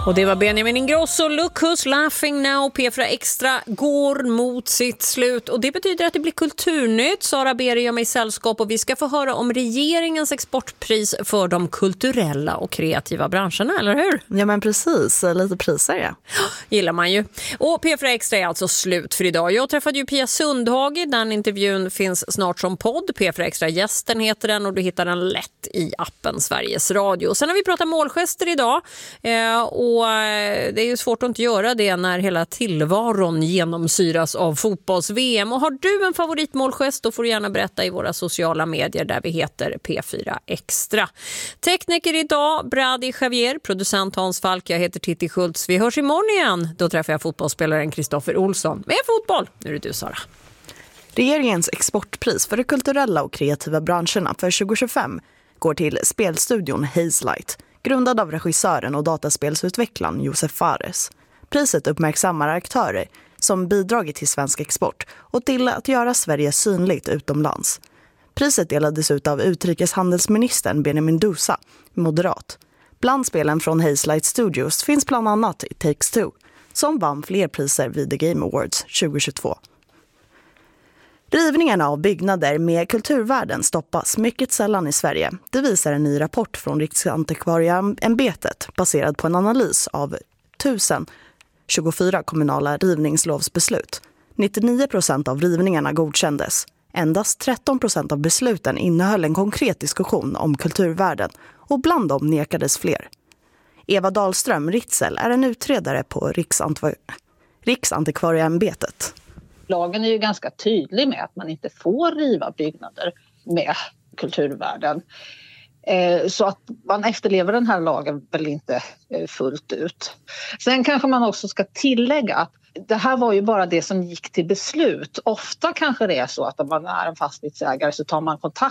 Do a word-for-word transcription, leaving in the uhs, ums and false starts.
Och det var Benjamin Ingrosso, Look Who's Laughing Now. P fyra Extra går mot sitt slut och det betyder att det blir kulturnytt. Sara Berg gör mig sällskap och vi ska få höra om regeringens exportpris för de kulturella och kreativa branscherna, eller hur? Ja men precis, lite priser ja. Gillar man ju. Och P fyra Extra är alltså slut för idag. Jag träffade ju Pia Sundhage, den intervjun finns snart som podd. P fyra Extra gästen heter den och du hittar den lätt i appen Sveriges Radio. Sen har vi pratat målgester idag eh, och Och det är ju svårt att inte göra det när hela tillvaron genomsyras av fotbolls-V M. Och har du en favoritmålgest då får du gärna berätta i våra sociala medier där vi heter P fyra Extra. Tekniker idag, Brady Javier, producent Hans Falk, jag heter Titti Schultz. Vi hörs imorgon igen. Då träffar jag fotbollsspelaren Kristoffer Olsson. Med fotboll, nu är det du Sara. Regeringens exportpris för de kulturella och kreativa branscherna för tjugo tjugofem går till spelstudion Hazelight, grundad av regissören och dataspelsutvecklaren Josef Fares. Priset uppmärksammar aktörer som bidragit till svensk export och till att göra Sverige synligt utomlands. Priset delades ut av utrikeshandelsministern Benjamin Dousa, moderat. Bland spelen från Hazelight Studios finns bland annat It Takes Two, som vann fler priser vid The Game Awards tjugo tjugotvå. Rivningarna av byggnader med kulturvärden stoppas mycket sällan i Sverige. Det visar en ny rapport från Riksantikvarieämbetet baserad på en analys av tusen tjugofyra kommunala rivningslovsbeslut. nittionio procent av rivningarna godkändes. Endast tretton procent av besluten innehöll en konkret diskussion om kulturvärden och bland dem nekades fler. Eva Dahlström Ritzel är en utredare på Riksantikvar- Riksantikvarieämbetet. Lagen är ju ganska tydlig med att man inte får riva byggnader med kulturvärden. Eh, så att man efterlever den här lagen väl inte eh, fullt ut. Sen kanske man också ska tillägga att det här var ju bara det som gick till beslut. Ofta kanske det är så att om man är en fastighetsägare så tar man kontakt